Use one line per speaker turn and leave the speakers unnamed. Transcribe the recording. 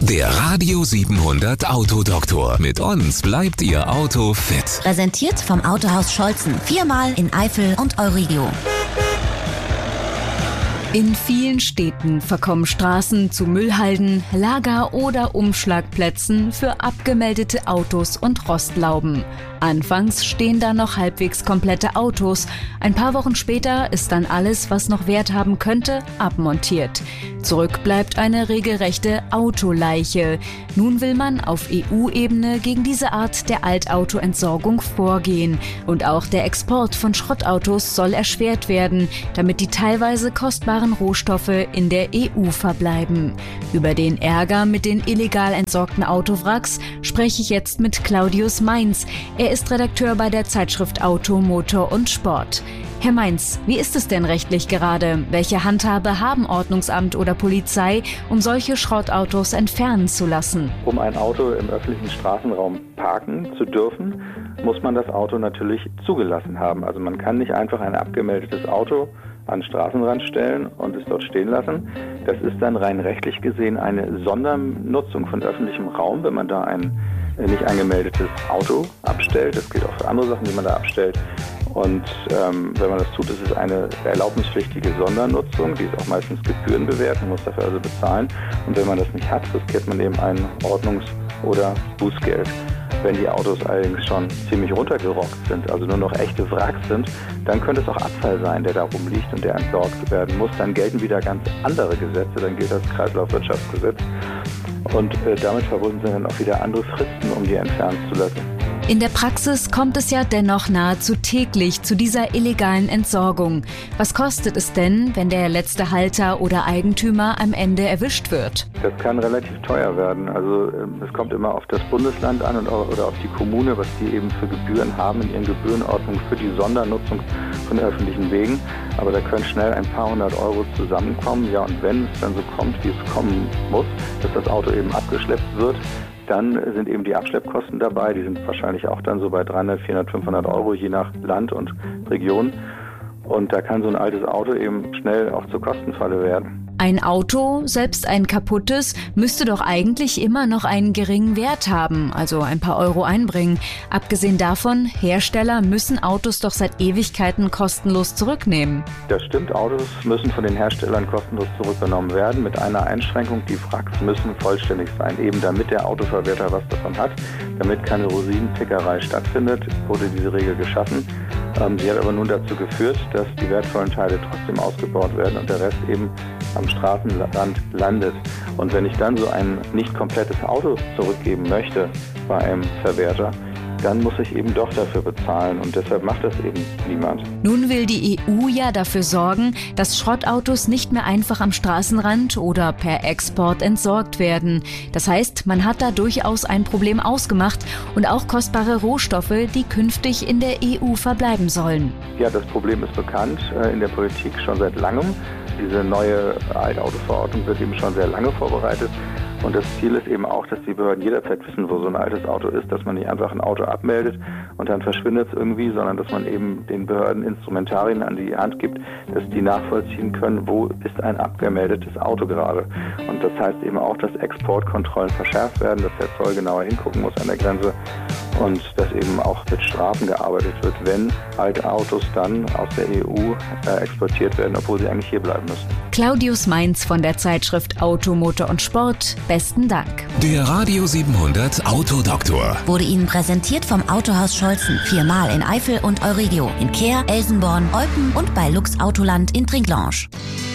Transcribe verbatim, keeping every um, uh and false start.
Der Radio siebenhundert Autodoktor. Mit uns bleibt Ihr Auto fit.
Präsentiert vom Autohaus Scholzen. Viermal in Eifel und Euregio.
In vielen Städten verkommen Straßen zu Müllhalden, Lager- oder Umschlagplätzen für abgemeldete Autos und Rostlauben. Anfangs stehen da noch halbwegs komplette Autos. Ein paar Wochen später ist dann alles, was noch Wert haben könnte, abmontiert. Zurück bleibt eine regelrechte Autoleiche. Nun will man auf E U-Ebene gegen diese Art der Altautoentsorgung vorgehen. Und auch der Export von Schrottautos soll erschwert werden, damit die teilweise kostbaren Rohstoffe in der E U verbleiben. Über den Ärger mit den illegal entsorgten Autowracks spreche ich jetzt mit Claudius Mainz. Er ist Redakteur bei der Zeitschrift Auto, Motor und Sport. Herr Mainz, wie ist es denn rechtlich gerade? Welche Handhabe haben Ordnungsamt oder Polizei, um solche Schrottautos entfernen zu lassen?
Um ein Auto im öffentlichen Straßenraum parken zu dürfen, muss man das Auto natürlich zugelassen haben. Also man kann nicht einfach ein abgemeldetes Auto an den Straßenrand stellen und es dort stehen lassen. Das ist dann rein rechtlich gesehen eine Sondernutzung von öffentlichem Raum, wenn man da ein nicht angemeldetes Auto abstellt. Das gilt auch für andere Sachen, die man da abstellt. Und ähm, wenn man das tut, ist es eine erlaubnispflichtige Sondernutzung, die ist auch meistens gebührenbewehrt, man muss dafür also bezahlen. Und wenn man das nicht hat, riskiert man eben ein Ordnungs- oder Bußgeld. Wenn die Autos allerdings schon ziemlich runtergerockt sind, also nur noch echte Wracks sind, dann könnte es auch Abfall sein, der da rumliegt und der entsorgt werden muss. Dann gelten wieder ganz andere Gesetze, dann gilt das Kreislaufwirtschaftsgesetz. Und äh, damit verbunden sind dann auch wieder andere Fristen, um die entfernen zu lassen.
In der Praxis kommt es ja dennoch nahezu täglich zu dieser illegalen Entsorgung. Was kostet es denn, wenn der letzte Halter oder Eigentümer am Ende erwischt wird?
Das kann relativ teuer werden. Also es kommt immer auf das Bundesland an und auch, oder auf die Kommune, was die eben für Gebühren haben in ihren Gebührenordnungen für die Sondernutzung von öffentlichen Wegen. Aber da können schnell ein paar hundert Euro zusammenkommen. Ja, und wenn es dann so kommt, wie es kommen muss, dass das Auto eben abgeschleppt wird, dann sind eben die Abschleppkosten dabei. Die sind wahrscheinlich auch dann so bei dreihundert, vierhundert, fünfhundert Euro je nach Land und Region. Und da kann so ein altes Auto eben schnell auch zur Kostenfalle werden.
Ein Auto, selbst ein kaputtes, müsste doch eigentlich immer noch einen geringen Wert haben, also ein paar Euro einbringen. Abgesehen davon, Hersteller müssen Autos doch seit Ewigkeiten kostenlos zurücknehmen.
Das stimmt, Autos müssen von den Herstellern kostenlos zurückgenommen werden, mit einer Einschränkung, die Wracks müssen vollständig sein, eben damit der Autoverwerter was davon hat, damit keine Rosinenpickerei stattfindet, wurde diese Regel geschaffen. Sie hat aber nun dazu geführt, dass die wertvollen Teile trotzdem ausgebaut werden und der Rest eben am Straßenrand landet. Und wenn ich dann so ein nicht komplettes Auto zurückgeben möchte bei einem Verwerter, dann muss ich eben doch dafür bezahlen und deshalb macht das eben niemand.
Nun will die E U ja dafür sorgen, dass Schrottautos nicht mehr einfach am Straßenrand oder per Export entsorgt werden. Das heißt, man hat da durchaus ein Problem ausgemacht und auch kostbare Rohstoffe, die künftig in der E U verbleiben sollen.
Ja, das Problem ist bekannt in der Politik schon seit langem. Diese neue Altautoverordnung wird eben schon sehr lange vorbereitet. Und das Ziel ist eben auch, dass die Behörden jederzeit wissen, wo so ein altes Auto ist, dass man nicht einfach ein Auto abmeldet und dann verschwindet es irgendwie, sondern dass man eben den Behörden Instrumentarien an die Hand gibt, dass die nachvollziehen können, wo ist ein abgemeldetes Auto gerade. Und das heißt eben auch, dass Exportkontrollen verschärft werden, dass der Zoll genauer hingucken muss an der Grenze und dass eben auch mit Strafen gearbeitet wird, wenn alte Autos dann aus der E U äh, exportiert werden, obwohl sie eigentlich hier bleiben müssen.
Claudius Mainz von der Zeitschrift Auto, Motor und Sport. Besten Dank.
Der Radio siebenhundert Autodoktor
Wurde Ihnen präsentiert vom Autohaus Scholzen. Viermal in Eifel und Euregio. In Kehr, Elsenborn, Eupen und bei Lux Autoland in Trinklange.